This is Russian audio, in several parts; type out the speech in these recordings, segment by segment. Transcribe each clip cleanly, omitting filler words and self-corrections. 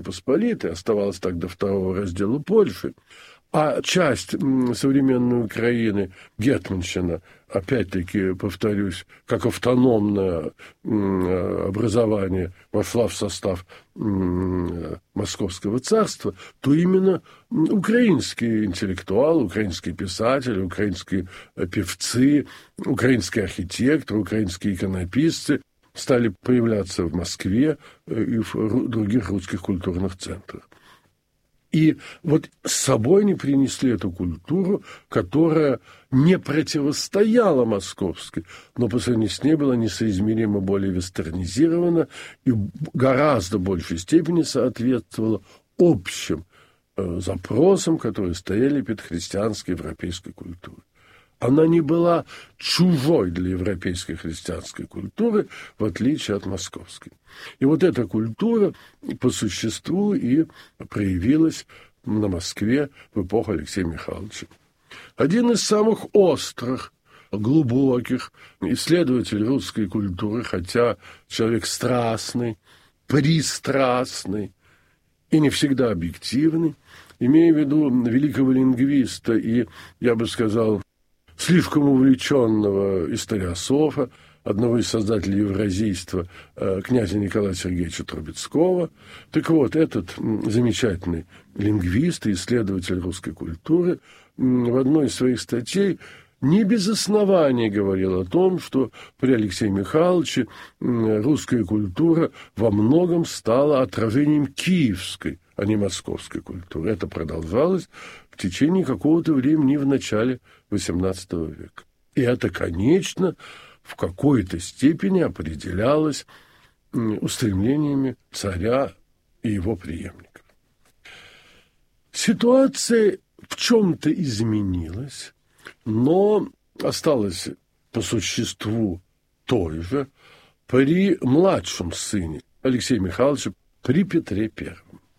Посполитой, оставалась так до второго раздела Польши, а часть современной Украины, гетманщина, опять-таки, повторюсь, как автономное образование вошла в состав Московского царства, то именно украинские интеллектуалы, украинские писатели, украинские певцы, украинские архитекторы, украинские иконописцы стали появляться в Москве и в других русских культурных центрах. И вот с собой они принесли эту культуру, которая не противостояла московской, но по сравнению с ней была несоизмеримо более вестернизирована и в гораздо большей степени соответствовала общим запросам, которые стояли перед христианской европейской культурой. Она не была чужой для европейской христианской культуры, в отличие от московской. И вот эта культура по существу и проявилась на Москве в эпоху Алексея Михайловича. Один из самых острых, глубоких исследователей русской культуры, хотя человек страстный, пристрастный и не всегда объективный, имея в виду великого лингвиста и, я бы сказал, слишком увлеченного историософа, одного из создателей евразийства, князя Николая Сергеевича Трубецкого. Так вот, этот замечательный лингвист и исследователь русской культуры в одной из своих статей не без оснований говорил о том, что при Алексее Михайловиче русская культура во многом стала отражением киевской, а не московской культуры. Это продолжалось в течение какого-то времени в начале XVIII века. И это, конечно, в какой-то степени определялось устремлениями царя и его преемников. Ситуация в чем-то изменилась, но осталась по существу той же при младшем сыне Алексея Михайловича, при Петре I.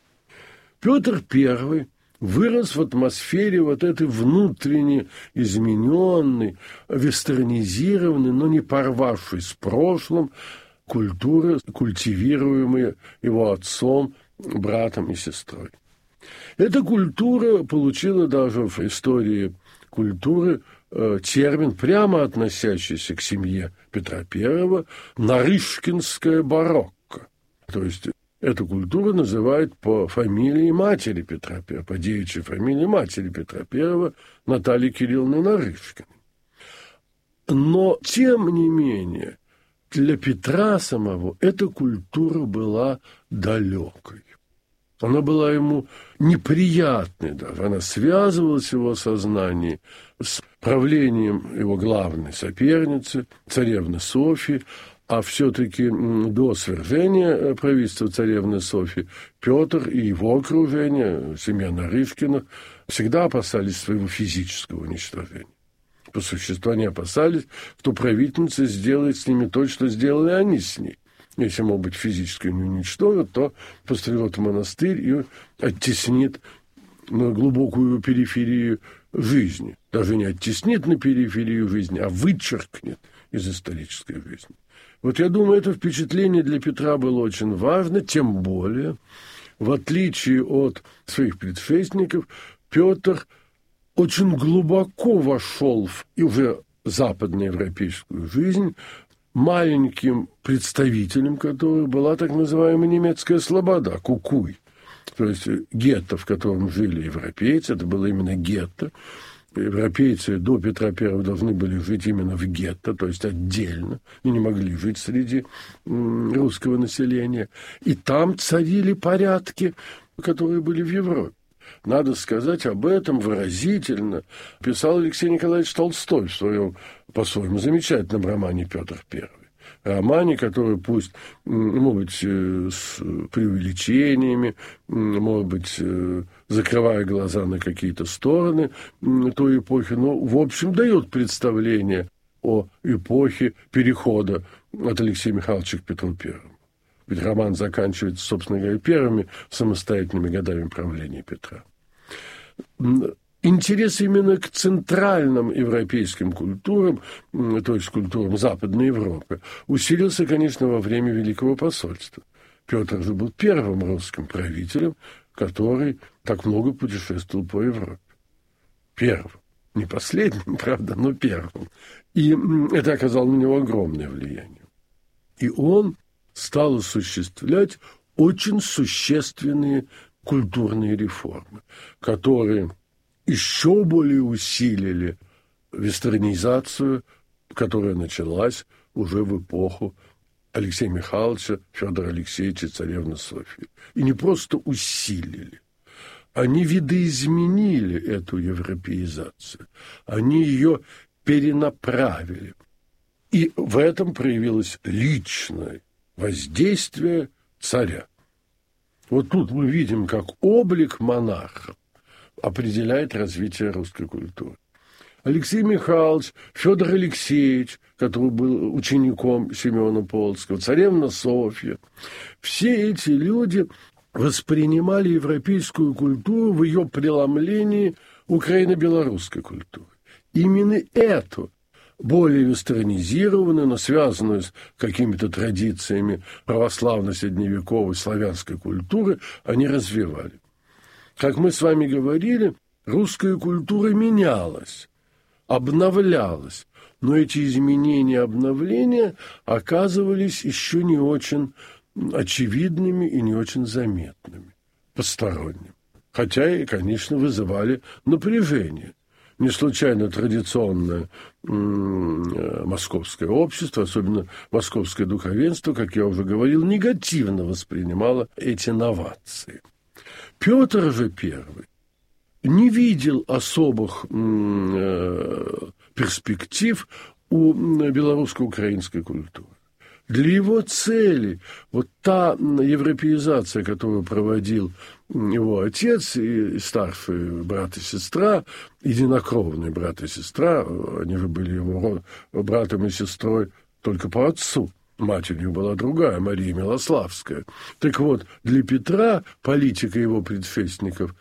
Петр I вырос в атмосфере вот этой внутренне измененной, вестернизированной, но не порвавшей с прошлым культуры, культивируемой его отцом, братом и сестрой. Эта культура получила даже в истории культуры термин, прямо относящийся к семье Петра I, нарышкинское барокко. То есть эту культуру называют по фамилии матери Петра I, по девичьей фамилии матери Петра I, Натальи Кирилловны Нарышкиной. Но, тем не менее, для Петра самого эта культура была далекой. Она была ему неприятной даже. Она связывалась в его сознании с правлением его главной соперницы, царевны Софьи, а все-таки до свержения правительства царевны Софьи Петр и его окружение, семья Нарышкиных, всегда опасались своего физического уничтожения. По существу они опасались, что правительница сделает с ними то, что сделали они с ней. Если, может быть, физически не уничтожит, то построит монастырь и оттеснит на глубокую периферию жизни. Даже не оттеснит на периферию жизни, а вычеркнет из исторической жизни. Вот я думаю, это впечатление для Петра было очень важно, тем более, в отличие от своих предшественников, Петр очень глубоко вошел в уже западноевропейскую жизнь, маленьким представителем которой была так называемая немецкая слобода, кукуй. То есть гетто, в котором жили европейцы, это было именно гетто. Европейцы до Петра I должны были жить именно в гетто, то есть отдельно, и не могли жить среди русского населения. И там царили порядки, которые были в Европе. Надо сказать, об этом выразительно писал Алексей Николаевич Толстой в своем, по-своему, замечательном романе «Петр I». Романе, который пусть, может быть, с преувеличениями, может быть, закрывая глаза на какие-то стороны той эпохи, но, в общем, дает представление о эпохе перехода от Алексея Михайловича к Петру I. Ведь роман заканчивается, собственно говоря, первыми самостоятельными годами правления Петра. Интерес именно к центральным европейским культурам, то есть культурам Западной Европы, усилился, конечно, во время Великого посольства. Петр же был первым русским правителем, который так много путешествовал по Европе. Первым. Не последним, правда, но первым. И это оказало на него огромное влияние. И он стал осуществлять очень существенные культурные реформы, которые еще более усилили вестернизацию, которая началась уже в эпоху Алексея Михайловича, Федора Алексеевича, царевны Софьи. И не просто усилили, они видоизменили эту европеизацию, они ее перенаправили. И в этом проявилось личное воздействие царя. Вот тут мы видим, как облик монарха определяет развитие русской культуры. Алексей Михайлович, Федор Алексеевич, который был учеником Семена Полоцкого, царевна Софья, все эти люди воспринимали европейскую культуру в ее преломлении украино-белорусской культуры. Именно эту, более вестернизированную, но связанную с какими-то традициями православно-средневековой славянской культуры, они развивали. Как мы с вами говорили, русская культура менялась, обновлялась, но эти изменения и обновления оказывались еще не очень очевидными и не очень заметными посторонним. Хотя и, конечно, вызывали напряжение. Не случайно традиционное московское общество, особенно московское духовенство, как я уже говорил, негативно воспринимало эти новации. Петр же I не видел особых перспектив у белорусско-украинской культуры. Для его цели вот та европеизация, которую проводил его отец и старший брат и сестра, единокровные брат и сестра, они же были его братом и сестрой только по отцу. Мать у них была другая, Мария Милославская. Так вот, для Петра политика его предшественников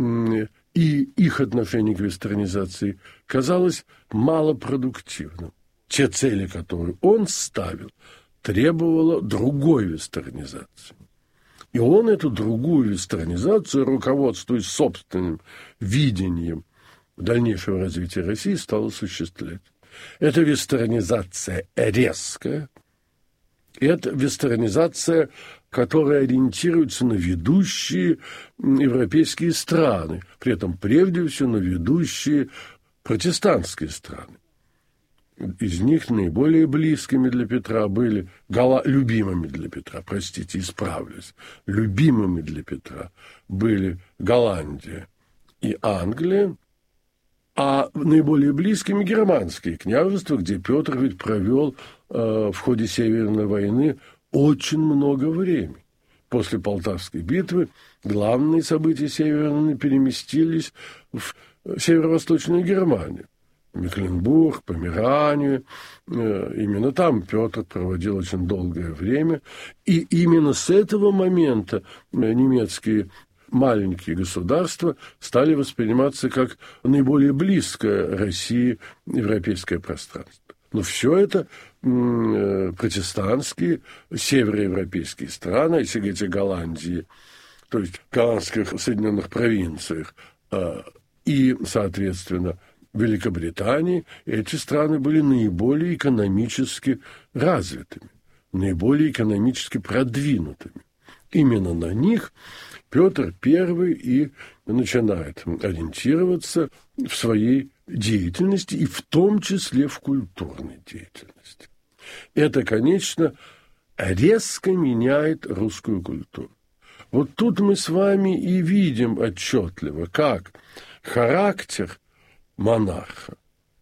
и их отношение к вестернизации казалось малопродуктивным. Те цели, которые он ставил, требовала другой вестернизации. И он эту другую вестернизацию, руководствуясь собственным видением дальнейшего развития России, стал осуществлять. Это вестернизация резкая, это вестернизация, которая ориентируется на ведущие европейские страны, при этом прежде всего на ведущие протестантские страны. Из них наиболее близкими для Петра были, любимыми для Петра, простите, исправлюсь, любимыми для Петра были Голландия и Англия, а наиболее близкими германские княжества, где Петр ведь провел в ходе Северной войны очень много времени. После Полтавской битвы главные события Северной переместились в северо-восточную Германию. Мекленбург, Померанию. Именно там Петр проводил очень долгое время. И именно с этого момента немецкие маленькие государства стали восприниматься как наиболее близкое России европейское пространство. Но все это протестантские, североевропейские страны, если говорить о Голландии, то есть голландских Соединенных провинциях и, соответственно, Великобритании, эти страны были наиболее экономически развитыми, наиболее экономически продвинутыми. Именно на них Петр I и начинает ориентироваться в своей деятельности, и в том числе в культурной деятельности. Это, конечно, резко меняет русскую культуру. Вот тут мы с вами и видим отчетливо, как характер монарха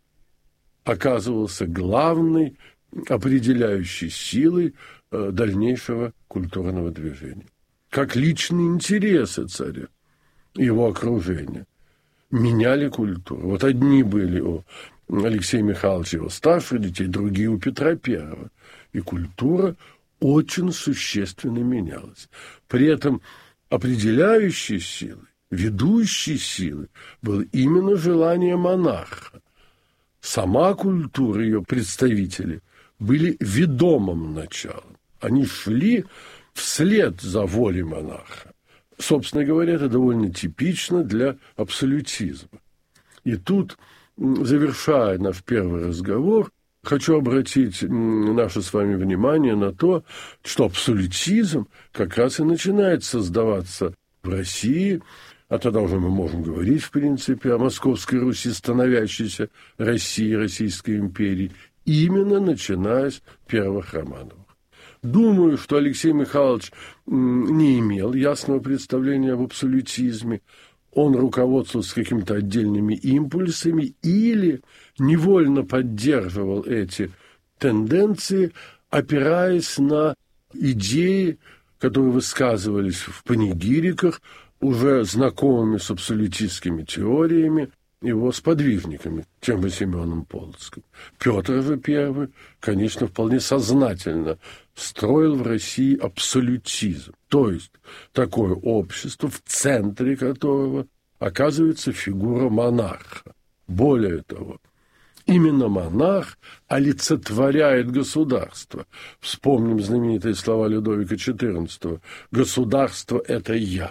оказывался главной определяющей силой дальнейшего культурного движения. Как личные интересы царя и его окружения меняли культуру. Вот одни были у Алексея Михайловича, его старших детей, другие у Петра I. И культура очень существенно менялась. При этом определяющей силой, ведущей силой было именно желание монарха. Сама культура, ее представители, были ведомым началом. Они шли вслед за волей монарха. Собственно говоря, это довольно типично для абсолютизма. И тут, завершая наш первый разговор, хочу обратить наше с вами внимание на то, что абсолютизм как раз и начинает создаваться в России, а тогда уже мы можем говорить, в принципе, о Московской Руси, становящейся Россией, Российской империей, именно начиная с первых Романовых. Думаю, что Алексей Михайлович не имел ясного представления об абсолютизме, он руководствовался какими-то отдельными импульсами или невольно поддерживал эти тенденции, опираясь на идеи, которые высказывались в панигириках, уже знакомыми с абсолютистскими теориями, его сподвижниками, тем же Семеном Полоцким. Петр же I, конечно, вполне сознательно строил в России абсолютизм, то есть такое общество, в центре которого оказывается фигура монарха. Более того, именно монарх олицетворяет государство. Вспомним знаменитые слова Людовика XIV: «Государство – это я».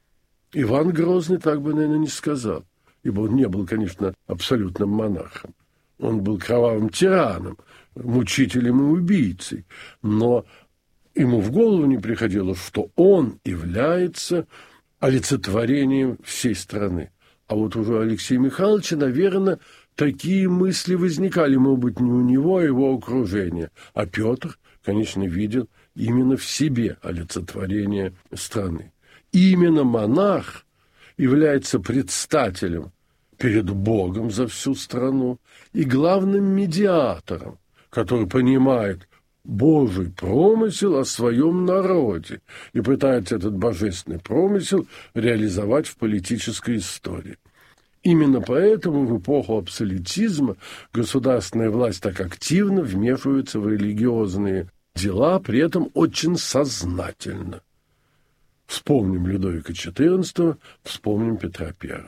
Иван Грозный так бы, наверное, не сказал, ибо он не был, конечно, абсолютным монархом. Он был кровавым тираном, мучителем и убийцей, но ему в голову не приходило, что он является олицетворением всей страны. А вот уже у Алексея Михайловича, наверное, такие мысли возникали, может быть, не у него, а его окружения. А Петр, конечно, видел именно в себе олицетворение страны. Именно монарх является предстателем перед Богом за всю страну и главным медиатором, который понимает Божий промысел о своем народе и пытается этот божественный промысел реализовать в политической истории. Именно поэтому в эпоху абсолютизма государственная власть так активно вмешивается в религиозные дела, при этом очень сознательно. Вспомним Людовика XIV, вспомним Петра I.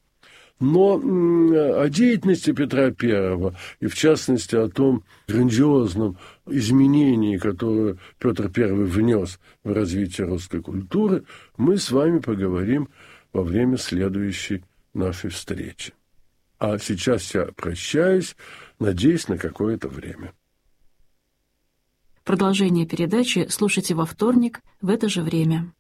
Но о деятельности Петра I, и в частности о том грандиозном изменении, которое Петр I внес в развитие русской культуры, мы с вами поговорим во время следующей нашей встречи. А сейчас я прощаюсь, надеюсь на какое-то время. Продолжение передачи слушайте во вторник в это же время.